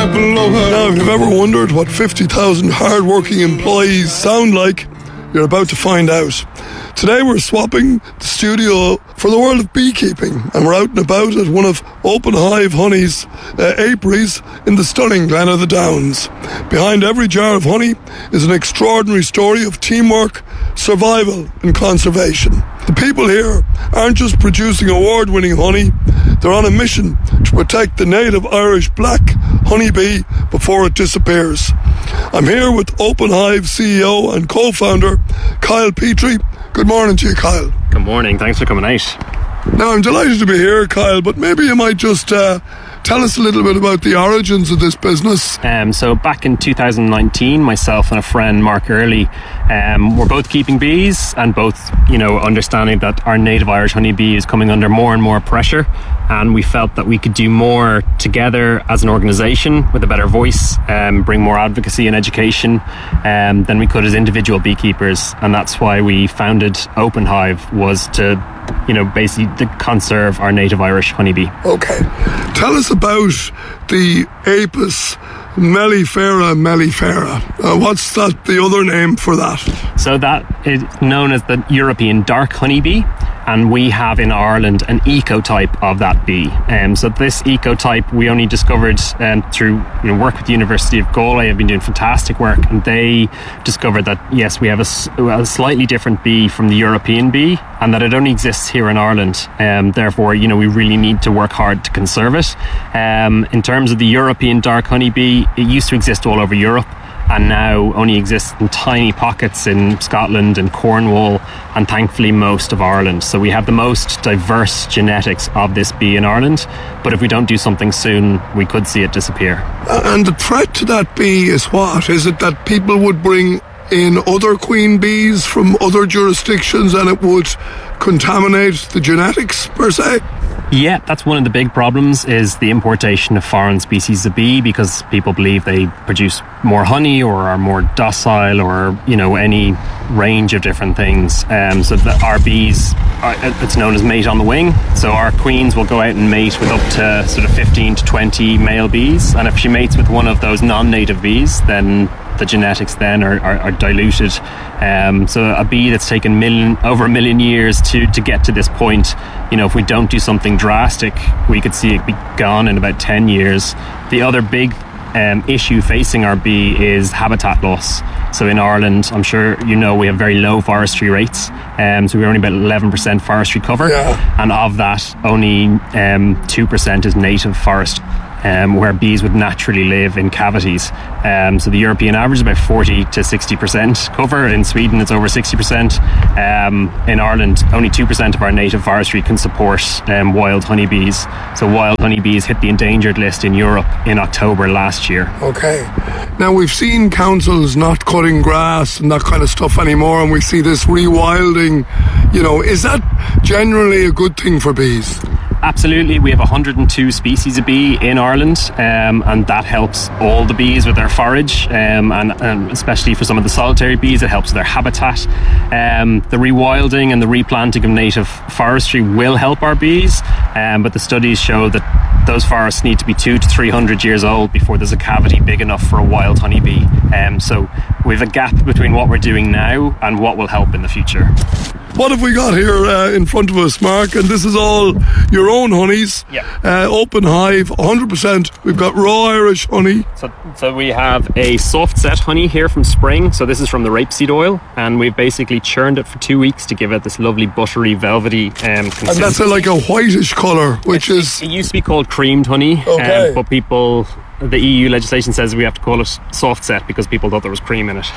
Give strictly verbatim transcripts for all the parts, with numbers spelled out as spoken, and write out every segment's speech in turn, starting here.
Mark Malone. Now, if you've ever wondered what fifty thousand hard-working employees sound like, you're about to find out. Today we're swapping the studio for the world of beekeeping, and we're out and about at one of Open Hive Honey's uh, apiaries in the stunning Glen of the Downs. Behind every jar of honey is an extraordinary story of teamwork, survival and conservation. The people here aren't just producing award-winning honey, they're on a mission to protect the native Irish black honeybee before it disappears. I'm here with Open Hive C E O and co-founder Kyle Petrie. Good morning to you, Kyle. Good morning, thanks for coming out. Now, I'm delighted to be here, Kyle, but maybe you might just uh, tell us a little bit about the origins of this business. Um, so back in two thousand nineteen, myself and a friend, Mark Early, um, were both keeping bees and both, you know, understanding that our native Irish honeybee is coming under more and more pressure, and we felt that we could do more together as an organisation with a better voice, um, bring more advocacy and education um, than we could as individual beekeepers, and that's why we founded Open Hive, was to, you know, basically to conserve our native Irish honeybee. Okay. Tell us about the Apis mellifera mellifera. Uh, what's that, the other name for that? So that is known as the European dark honeybee, and we have in Ireland an ecotype of that bee. Um, so this ecotype we only discovered um, through you know, work with the University of Galway. Have been doing fantastic work, and they discovered that yes, we have a, a slightly different bee from the European bee, and that it only exists here in Ireland. Um, therefore, you know, we really need to work hard to conserve it. Um, in terms of the European dark honeybee, it used to exist all over Europe, and now only exists in tiny pockets in Scotland and Cornwall, and thankfully most of Ireland. So we have the most diverse genetics of this bee in Ireland, but if we don't do something soon, we could see it disappear. Uh, and the threat to that bee is what? Is it that people would bring in other queen bees from other jurisdictions and it would contaminate the genetics per se? Yeah, that's one of the big problems, is the importation of foreign species of bee, because people believe they produce more honey or are more docile, or, you know, any range of different things. Um, so that our bees, are, it's known as mate on the wing. So our queens will go out and mate with up to sort of fifteen to twenty male bees. And if she mates with one of those non-native bees, then the genetics then are, are, are diluted. Um, so a bee that's taken million, over a million years to, to get to this point, you know, if we don't do something drastic, we could see it be gone in about ten years. The other big um, issue facing our bee is habitat loss. So in Ireland, I'm sure you know, we have very low forestry rates. Um, so we're only about eleven percent forestry cover. Yeah. And of that, only um, two percent is native forest. Um, where bees would naturally live in cavities. Um, so the European average is about forty to sixty percent cover. In Sweden, it's over sixty percent. Um, in Ireland, only two percent of our native forestry can support um, wild honeybees. So wild honeybees hit the endangered list in Europe in October last year. Okay. Now, we've seen councils not cutting grass and that kind of stuff anymore, and we see this rewilding. You know, is that generally a good thing for bees? Absolutely. We have one hundred two species of bee in Ireland, um, and that helps all the bees with their forage, um, and, and especially for some of the solitary bees, it helps their habitat. Um, the rewilding and the replanting of native forestry will help our bees, um, but the studies show that those forests need to be two to three hundred years old before there's a cavity big enough for a wild honeybee. Um, so we have a gap between what we're doing now and what will help in the future. What have we got here uh, in front of us, Mark? And this is all your own honeys. Yeah. Uh, open hive, one hundred percent. We've got raw Irish honey. So, so we have a soft set honey here from spring. So this is from the rapeseed oil, and we've basically churned it for two weeks to give it this lovely buttery, velvety um, consistency. And that's a, like a whitish colour, which it, is... It used to be called creamed honey, okay. um, but people... The E U legislation says we have to call it soft set because people thought there was cream in it.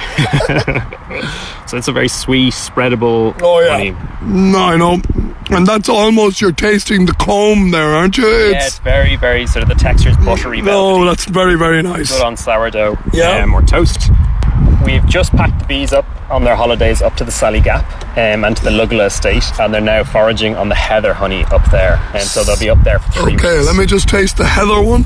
So it's a very sweet, spreadable oh, yeah. honey. No, I know. And that's almost, you're tasting the comb there, aren't you? It's, yeah, it's very, very sort of, the texture is buttery, velvety. No, that's very, very nice. Good on sourdough yeah. um, or toast. We've just packed the bees up on their holidays up to the Sally Gap um, and to the Lugla estate, and they're now foraging on the heather honey up there, and so they'll be up there for three okay, weeks. Let me just taste the heather one.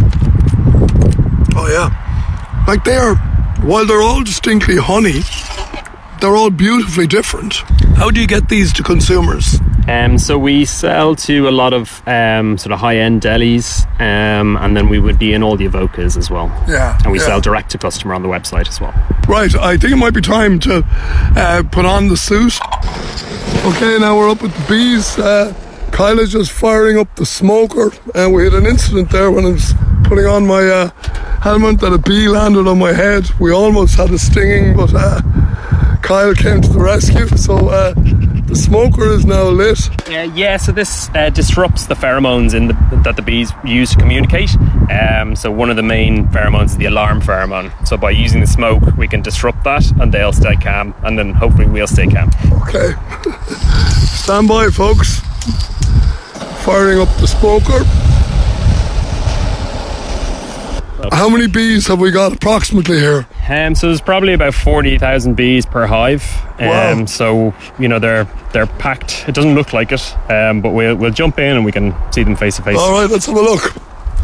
Oh yeah, like they are, while they're all distinctly honey, they're all beautifully different. How do you get these to consumers? Um, so we sell to a lot of um, sort of high-end delis, um, and then we would be in all the Avocas as well. Yeah. And we yeah. sell direct to customer on the website as well. Right, I think it might be time to uh, put on the suit. Okay, now we're up with the bees. Uh, Kyla's just firing up the smoker, and we had an incident there when I was putting on my uh, helmet that a bee landed on my head. We almost had a stinging, but uh, Kyle came to the rescue. So uh, the smoker is now lit. Uh, yeah, so this uh, disrupts the pheromones in the, that the bees use to communicate. Um, so one of the main pheromones is the alarm pheromone. So by using the smoke, we can disrupt that, and they'll stay calm, and then hopefully we'll stay calm. Okay, stand by, folks. Firing up the smoker. How many bees have we got approximately here? Um, so there's probably about forty thousand bees per hive. Um, Wow. So, you know, they're they're packed. It doesn't look like it, um, but we'll, we'll jump in and we can see them face to face. All right, let's have a look.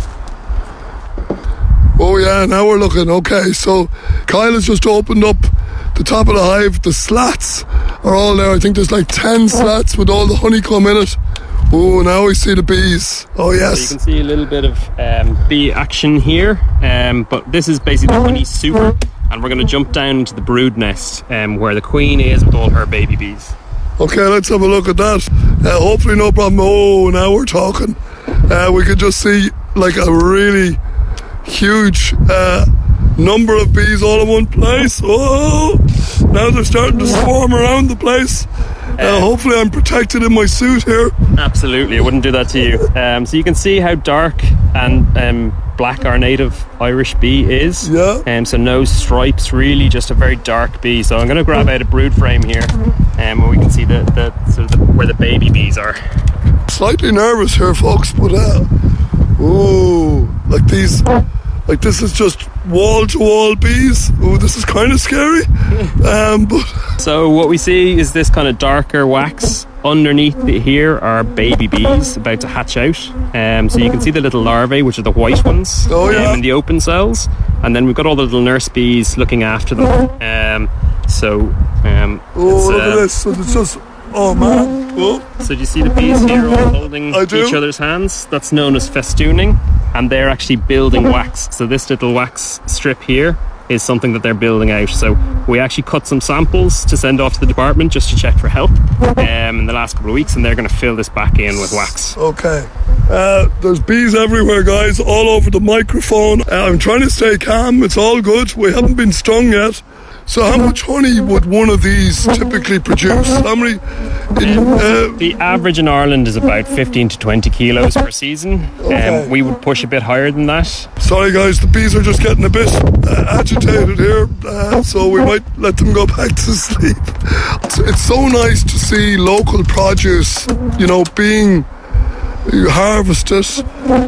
Oh yeah, now we're looking. Okay, so Kyle has just opened up the top of the hive. The slats are all there. I think there's like ten slats with all the honeycomb in it. Oh, now we see the bees. Oh So you yes. can see a little bit of um, bee action here, um, but this is basically the honey super, and we're going to jump down into the brood nest um, where the queen is with all her baby bees. Okay, let's have a look at that. Uh, hopefully no problem. Oh, now we're talking. Uh, we could just see like a really huge uh, number of bees all in one place. Oh, now they're starting to swarm around the place. Uh, hopefully I'm protected in my suit here. Absolutely, I wouldn't do that to you. Um, so you can see how dark and um, black our native Irish bee is. Yeah. Um, so no stripes, really, just a very dark bee. So I'm going to grab out a brood frame here, um, where we can see the, the, sort of the where the baby bees are. Slightly nervous here, folks, but uh, ooh, like these, like this is just wall-to-wall bees. Ooh, this is kind of scary. Um, but So what we see is this kind of darker wax. Underneath the, here are baby bees about to hatch out. Um, so you can see the little larvae, which are the white ones, Oh, yeah. um, in the open cells. And then we've got all the little nurse bees looking after them. Um, so um, oh, it's, look uh, at this. So it's just, oh man. Oh, So do you see the bees here all holding I do. each other's hands? That's known as festooning, and they're actually building wax. So this little wax strip here is something that they're building out. So we actually cut some samples to send off to the department just to check for help um, in the last couple of weeks, and they're going to fill this back in with wax. okay. Uh, there's bees everywhere, guys, all over the microphone. Uh, I'm trying to stay calm. It's all good. We haven't been stung yet. So how much honey would one of these typically produce? How many? In, uh, The average in Ireland is about fifteen to twenty kilos per season. Okay. Um, we would push a bit higher than that. sorry, guys, the bees are just getting a bit uh, agitated here, uh, so we might let them go back to sleep. It's, it's so nice to see local produce, you know, being harvested